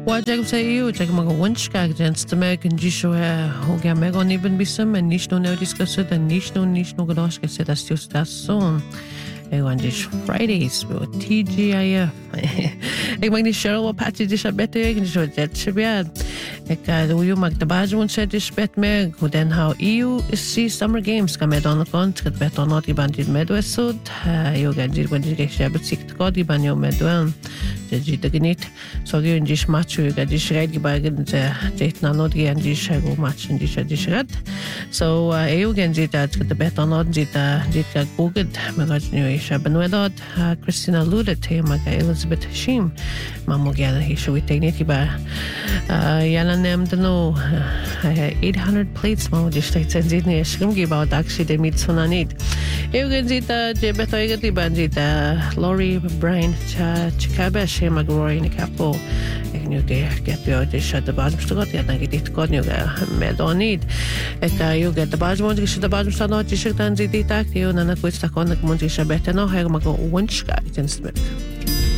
واجب سيئو جاك ما قونش كاك جنس تماك نجيشو هو جامعو نيبن بيسم نيشنو نو ديسكسد نيشنو قداش كسد استيوس داسون ايوان جيش Fridays with TGIF ik mag niet sure wat patje die sabette ik niet zo dat sabia ik doe je mag de baas want ze is bet me hoe dan how EU is see summer games kan met aan de kant het bet on not die band met wesod je gaan die wanneer ik heb het zicht kan die band met doen dat je dat niet zo je in die match je gaat die schrijft die bij het na not die en die schrijft match en die schrijft so je gaan die dat de bet on not die dat google maar dat nu is hebben we dat Christina Ludet thema ka Elizabeth Hashim mamo gyana hi show technique ba yana nem de no 800 plates mamo de state senzit ne shrim gi ba dakshi de mit sonanit eugen zita je beto egati banjita Lori Brian Chikabe shema glory in capo egnu de get bio de shut the bottom stogot ya na git god nu ga medonit eta you get the bottom one shut the bottom sta no ti shiktan ziti tak yo na na ko sta kon mo ti shabeta no ha ma go wunsch ga iten smith